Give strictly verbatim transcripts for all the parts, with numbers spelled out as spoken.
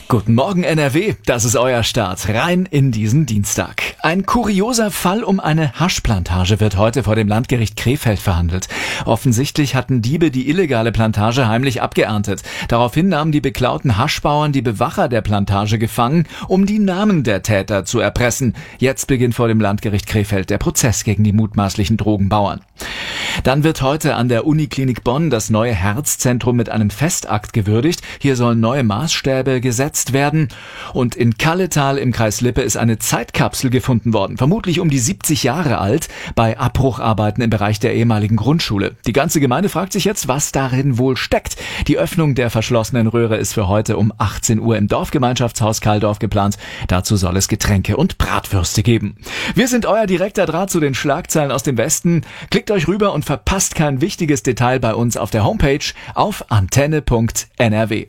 Guten Morgen N R W, das ist euer Start rein in diesen Dienstag. Ein kurioser Fall um eine Haschplantage wird heute vor dem Landgericht Krefeld verhandelt. Offensichtlich hatten Diebe die illegale Plantage heimlich abgeerntet. Daraufhin nahmen die beklauten Haschbauern die Bewacher der Plantage gefangen, um die Namen der Täter zu erpressen. Jetzt beginnt vor dem Landgericht Krefeld der Prozess gegen die mutmaßlichen Drogenbauern. Dann wird heute an der Uniklinik Bonn das neue Herzzentrum mit einem Festakt gewürdigt. Hier sollen neue Maßstäbe gesetzt werden. Und in Kalletal im Kreis Lippe ist eine Zeitkapsel gefunden worden, vermutlich um die siebzig Jahre alt, bei Abbrucharbeiten im Bereich der ehemaligen Grundschule. Die ganze Gemeinde fragt sich jetzt, was darin wohl steckt. Die Öffnung der verschlossenen Röhre ist für heute um achtzehn Uhr im Dorfgemeinschaftshaus Kalldorf geplant. Dazu soll es Getränke und Bratwürste geben. Wir sind euer direkter Draht zu den Schlagzeilen aus dem Westen. Klickt euch rüber und verpasst kein wichtiges Detail bei uns auf der Homepage auf antenne punkt n r w.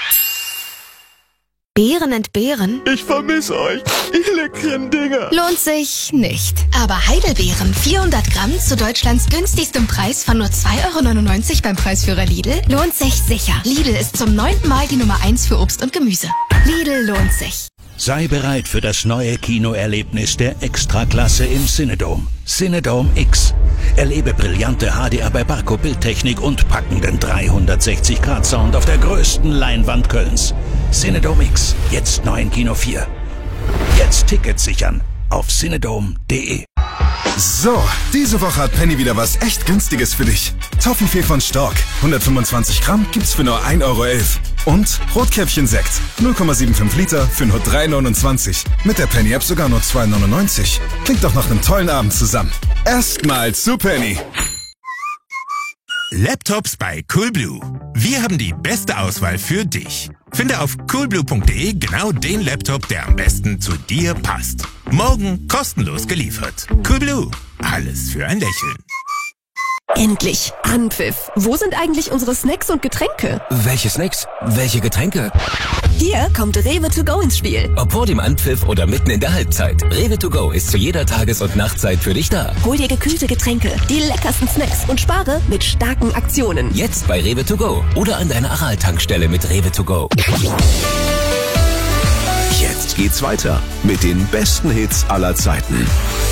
Beeren entbehren? Ich vermisse euch, ihr leckeren Dinger. Lohnt sich nicht. Aber Heidelbeeren, vierhundert Gramm zu Deutschlands günstigstem Preis von nur zwei Euro neunundneunzig beim Preisführer Lidl, lohnt sich sicher. Lidl ist zum neunten Mal die Nummer eins für Obst und Gemüse. Lidl lohnt sich. Sei bereit für das neue Kinoerlebnis der Extraklasse im Cinedome. Cinedome X. Erlebe brillante H D R bei Barco Bildtechnik und packenden dreihundertsechzig Grad Sound auf der größten Leinwand Kölns. Cinedome X. Jetzt neu in Kino vier. Jetzt Tickets sichern auf cinedome punkt de. So, diese Woche hat Penny wieder was echt Günstiges für dich. Toffifee von Stork, hundertfünfundzwanzig Gramm, gibt's für nur ein Euro elf. Und Rotkäppchen-Sekt, null Komma fünfundsiebzig Liter für nur drei neunundzwanzig. Mit der Penny-App sogar nur zwei neunundneunzig. Klingt doch nach einem tollen Abend zusammen. Erstmal zu Penny. Laptops bei Coolblue. Wir haben die beste Auswahl für dich. Finde auf coolblue punkt de genau den Laptop, der am besten zu dir passt. Morgen kostenlos geliefert. Coolblue. Alles für ein Lächeln. Endlich! Anpfiff! Wo sind eigentlich unsere Snacks und Getränke? Welche Snacks? Welche Getränke? Hier kommt Rewe to go ins Spiel. Ob vor dem Anpfiff oder mitten in der Halbzeit. Rewe to go ist zu jeder Tages- und Nachtzeit für dich da. Hol dir gekühlte Getränke, die leckersten Snacks und spare mit starken Aktionen. Jetzt bei Rewe to go oder an deiner Aral-Tankstelle mit Rewe to go. Jetzt geht's weiter mit den besten Hits aller Zeiten.